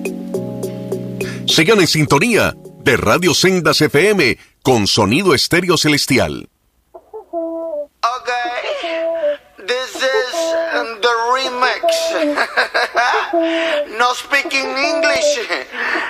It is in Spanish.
Sigan en sintonía de Radio Sendas FM con sonido estéreo celestial. Okay, this is the remix. No speaking English.